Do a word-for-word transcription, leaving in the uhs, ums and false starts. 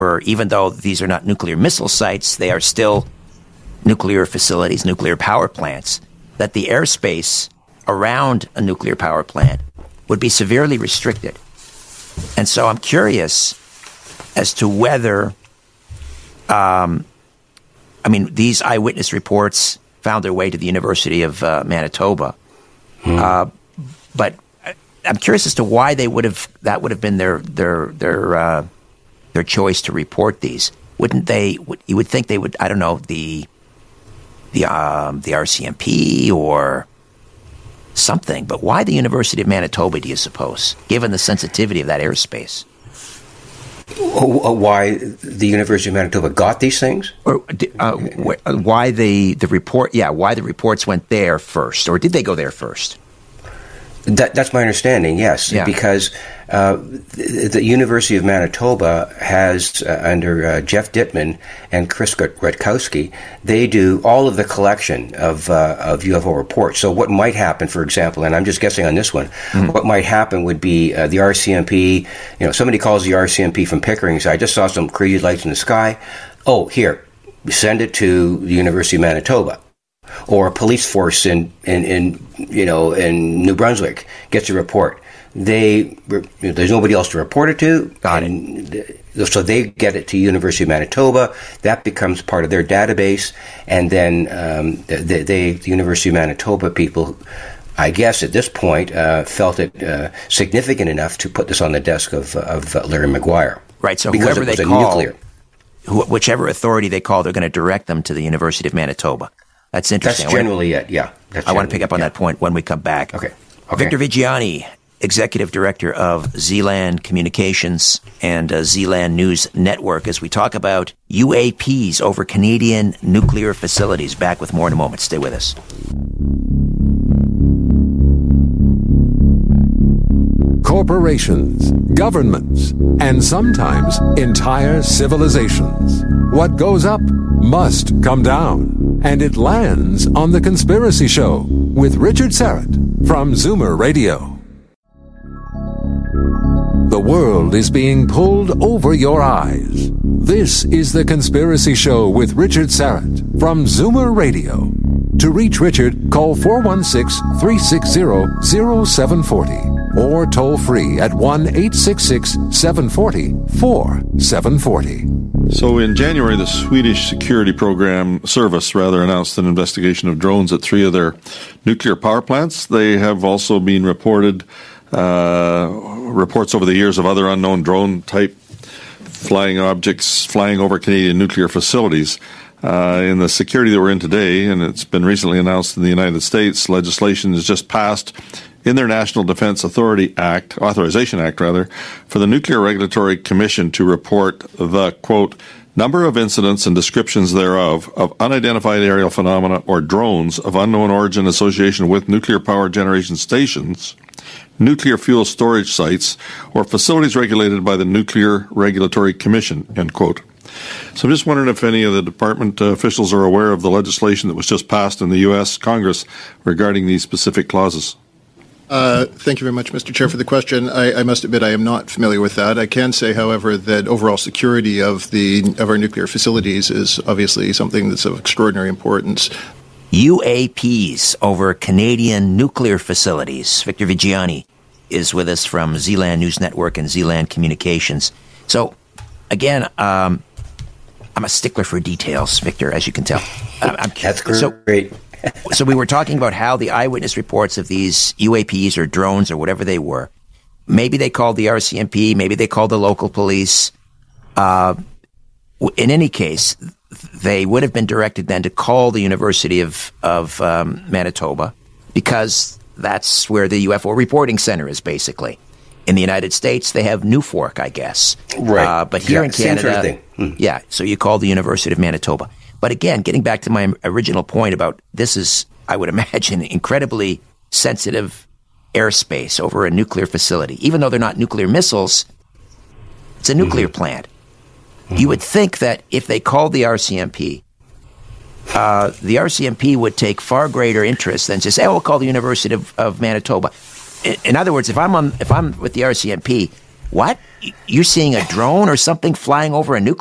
or even though these are not nuclear missile sites, they are still nuclear facilities, nuclear power plants, that the airspace around a nuclear power plant would be severely restricted. And so I'm curious as to whether, um, I mean, these eyewitness reports found their way to the University of uh, Manitoba. Hmm. Uh, but I'm curious as to why they would have, that would have been their, their, their, uh, their choice to report these. Wouldn't they, you would think they would, I don't know, the, the, um, the R C M P or something, but why the University of Manitoba, do you suppose, given the sensitivity of that airspace? Why the University of Manitoba got these things? Or uh, why the, the report, yeah, why the reports went there first, or did they go there first? That, that's my understanding, yes, yeah. Because uh, the, the University of Manitoba has, uh, under uh, Jeff Dittman and Chris Rutkowski, they do all of the collection of uh, of U F O reports. So what might happen, for example, and I'm just guessing on this one, mm-hmm. what might happen would be uh, the R C M P, you know, somebody calls the R C M P from Pickering and says, I just saw some crazy lights in the sky. Oh, here, send it to the University of Manitoba. Or a police force in, in, in, you know, in New Brunswick gets a report. They, there's nobody else to report it to. Got it. So they get it to University of Manitoba. That becomes part of their database. And then um, they, they, the University of Manitoba people, I guess at this point, uh, felt it uh, significant enough to put this on the desk of, of Larry Maguire. Right, so because whoever it was they a call, nuclear. Wh- whichever authority they call, they're going to direct them to the University of Manitoba. That's interesting. That's generally it, yeah. That's I want to pick up on yeah. that point when we come back. Okay. okay. Victor Viggiani, Executive Director of Zealand Communications and uh, Zealand News Network, as we talk about U A Ps over Canadian nuclear facilities. Back with more in a moment. Stay with us. Corporations, governments, and sometimes entire civilizations. What goes up must come down, and it lands on The Conspiracy Show with Richard Syrett from Zoomer Radio. The world is being pulled over your eyes. This is The Conspiracy Show with Richard Syrett from Zoomer Radio. To reach Richard, call four one six, three six zero, zero seven four zero or toll free at one eight six six, seven four zero, four seven four zero. So in January, the Swedish security program service rather announced an investigation of drones at three of their nuclear power plants. They have also been reported uh, reports over the years of other unknown drone type flying objects flying over Canadian nuclear facilities. Uh, in the security that we're in today, and it's been recently announced in the United States, legislation has just passed in their National Defense Authority Act, Authorization Act rather, for the Nuclear Regulatory Commission to report the, quote, number of incidents and descriptions thereof of unidentified aerial phenomena or drones of unknown origin association with nuclear power generation stations, nuclear fuel storage sites, or facilities regulated by the Nuclear Regulatory Commission, end quote. So I'm just wondering if any of the department uh, officials are aware of the legislation that was just passed in the U S Congress regarding these specific clauses. Uh, thank you very much, Mister Chair, for the question. I, I must admit I am not familiar with that. I can say, however, that overall security of the of our nuclear facilities is obviously something that's of extraordinary importance. U A Ps over Canadian nuclear facilities. Victor Viggiani is with us from Zealand News Network and Zealand Communications. So, again, um, I'm a stickler for details, Victor, as you can tell. I'm, I'm, That's great. So, so we were talking about how the eyewitness reports of these U A Ps or drones or whatever they were, maybe they called the R C M P, maybe they called the local police. Uh, in any case, they would have been directed then to call the University of, of um, Manitoba, because that's where the U F O reporting center is, basically. In the United States, they have Newfork, I guess. Right. Uh, but here yeah, in Canada, same sort of thing. Hmm. yeah, so you call the University of Manitoba. But again, getting back to my original point about this is, I would imagine, incredibly sensitive airspace over a nuclear facility. Even though they're not nuclear missiles, it's a nuclear mm-hmm. plant. Mm-hmm. You would think that if they called the R C M P, uh, the R C M P would take far greater interest than just say, "Oh, we'll call the University of, of Manitoba." In, in other words, if I'm on, if I'm with the R C M P, What? You're seeing a drone or something flying over a nuclear